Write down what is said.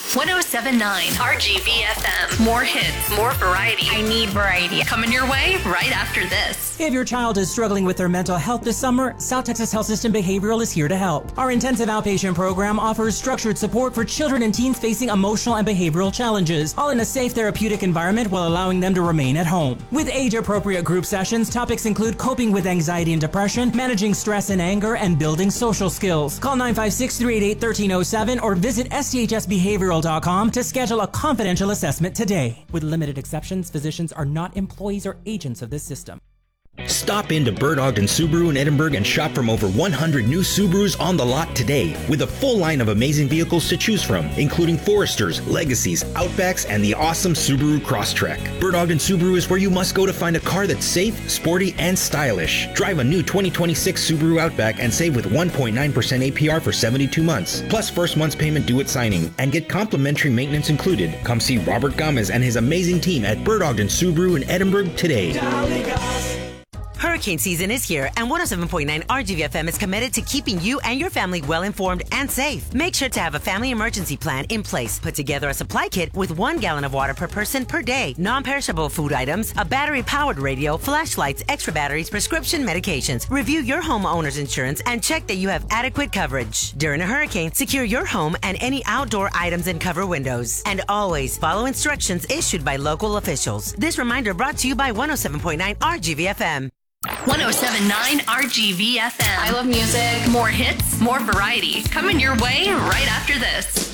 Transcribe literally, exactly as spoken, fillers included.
ten seventy-nine R G V F M. More hits, more variety. I need variety. Coming your way right after this. If your child is struggling with their mental health this summer, South Texas Health System Behavioral is here to help. Our intensive outpatient program offers structured support for children and teens facing emotional and behavioral challenges, all in a safe therapeutic environment while allowing them to remain at home. With age-appropriate group sessions, topics include coping with anxiety and depression, managing stress and anger, and building social skills. Call nine five six, three eight eight, one three zero seven or visit S T H S behavioral dot com to schedule a confidential assessment today. With limited exceptions, physicians are not employees or agents of this system. Stop into Bird Ogden Subaru in Edinburg and shop from over one hundred new Subarus on the lot today, with a full line of amazing vehicles to choose from, including Foresters, Legacies, Outbacks, and the awesome Subaru Crosstrek. Bird Ogden Subaru is where you must go to find a car that's safe, sporty, and stylish. Drive a new twenty twenty-six Subaru Outback and save with one point nine percent A P R for seventy-two months, plus first month's payment due at signing, and get complimentary maintenance included. Come see Robert Gomez and his amazing team at Bird Ogden Subaru in Edinburg today. Hurricane season is here, and one oh seven point nine R G V F M is committed to keeping you and your family well-informed and safe. Make sure to have a family emergency plan in place. Put together a supply kit with one gallon of water per person per day, non-perishable food items, a battery-powered radio, flashlights, extra batteries, prescription medications. Review your homeowner's insurance and check that you have adequate coverage. During a hurricane, secure your home and any outdoor items and cover windows. And always follow instructions issued by local officials. This reminder brought to you by one oh seven point nine R G V F M. ten seventy-nine R G V F M. I love music. More hits, more variety. Coming your way right after this.